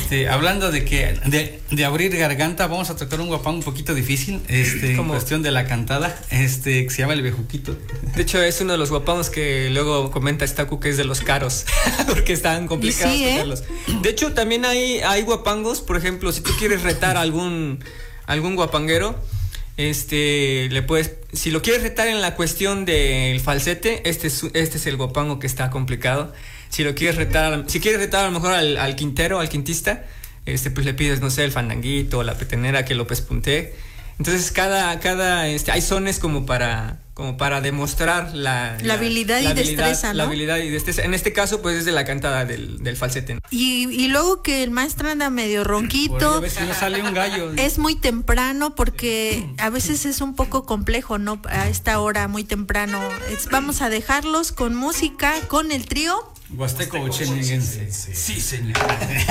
Hablando de abrir garganta, vamos a tocar un guapango un poquito difícil, en cuestión de la cantada, que se llama el bejuquito. De hecho, es uno de los guapangos que luego comenta Stacu que es de los caros, porque están complicados tocarlos. De hecho, también hay guapangos, por ejemplo, si tú quieres retar a algún guapanguero, si lo quieres retar en la cuestión del falsete, este es el guapango que está complicado. Si quieres retar a lo mejor al quintero, al quintista, pues le pides, no sé, el fandanguito o la petenera que lo pespunte. Entonces hay sones como para demostrar la habilidad y destreza, ¿no? La habilidad y destreza. En este caso, pues es de la cantada del falsete, ¿no? Y luego que el maestro anda medio ronquito. A veces no sale un gallo. Es muy temprano porque a veces es un poco complejo, ¿no? A esta hora muy temprano. Vamos a dejarlos con música, con el trío Huasteco Ocheniguense. Sí, señor.